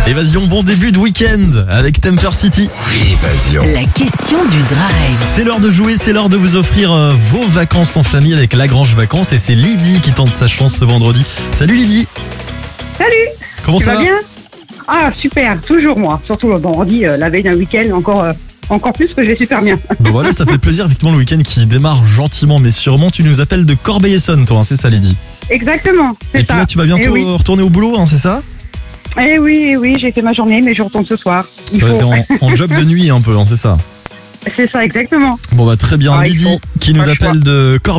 Évasion, bon début de week-end avec Temper City. Évasion. La question du drive. C'est l'heure de jouer, c'est l'heure de vous offrir vos vacances en famille avec Lagrange Vacances. Et c'est Lydie qui tente sa chance ce vendredi. Salut Lydie. Salut. Comment Tu ça vas va? bien? Ah super, toujours moi. Surtout le vendredi, la veille d'un week-end, encore plus que je vais super bien. Ben voilà, ça fait plaisir, effectivement, le week-end qui démarre gentiment mais sûrement. Tu nous appelles de Corbeil-Essonnes, toi, hein, c'est ça Lydie? Exactement, c'est Et puis ça. là, tu vas bientôt Eh oui. retourner au boulot, hein, c'est ça? Oui, j'ai fait ma journée, mais je retourne ce soir. Il Toi, faut. t'es en job de nuit un peu, hein, c'est ça? C'est ça, exactement. Bon bah très bien, Ah, il Lydie faut. qui nous Pas le appelle de Corbeil.